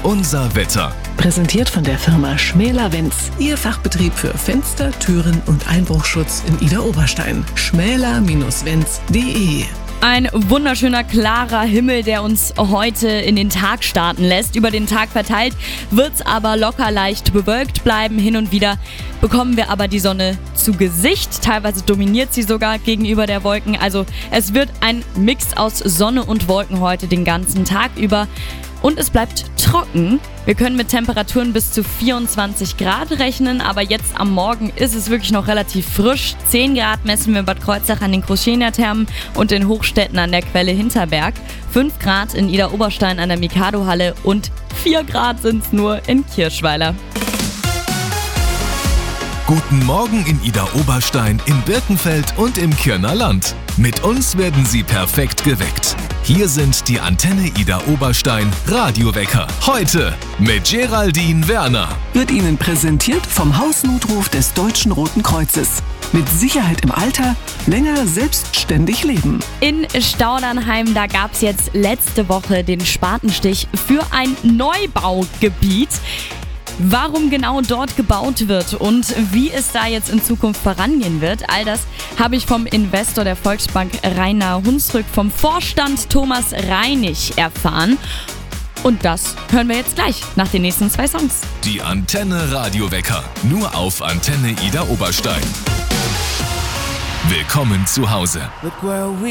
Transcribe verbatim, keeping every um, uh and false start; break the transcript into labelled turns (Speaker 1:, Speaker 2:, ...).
Speaker 1: Unser Wetter.
Speaker 2: Präsentiert von der Firma Schmäler-Wenz. Ihr Fachbetrieb für Fenster, Türen und Einbruchschutz in Idar-Oberstein. schmäler Bindestrich wenz punkt de.
Speaker 3: Ein wunderschöner, klarer Himmel, der uns heute in den Tag starten lässt. Über den Tag verteilt wird es aber locker leicht bewölkt bleiben. Hin und wieder bekommen wir aber die Sonne zu Gesicht. Teilweise dominiert sie sogar gegenüber der Wolken. Also es wird ein Mix aus Sonne und Wolken heute den ganzen Tag über. Und es bleibt trocken. Wir können mit Temperaturen bis zu vierundzwanzig Grad rechnen, aber jetzt am Morgen ist es wirklich noch relativ frisch. zehn Grad messen wir in Bad Kreuznach an den Kruschenia-Thermen und in Hochstetten an der Quelle Hinterberg. fünf Grad in Idar-Oberstein an der Mikado-Halle und vier Grad sind es nur in Kirschweiler.
Speaker 1: Guten Morgen in Idar-Oberstein, in Birkenfeld und im Kirner Land. Mit uns werden Sie perfekt geweckt. Hier sind die Antenne Idar-Oberstein Radiowecker. Heute mit Geraldine Werner.
Speaker 2: Wird Ihnen präsentiert vom Hausnotruf des Deutschen Roten Kreuzes. Mit Sicherheit im Alter, länger selbstständig leben.
Speaker 3: In Staudernheim, da gab es jetzt letzte Woche den Spatenstich für ein Neubaugebiet. Warum genau dort gebaut wird und wie es da jetzt in Zukunft vorangehen wird, all das habe ich vom Investor der Volksbank Rainer Hunsrück, vom Vorstand Thomas Reinig erfahren. Und das hören wir jetzt gleich nach den nächsten zwei Songs.
Speaker 1: Die Antenne Radiowecker, nur auf Antenne Idar-Oberstein. Willkommen zu Hause.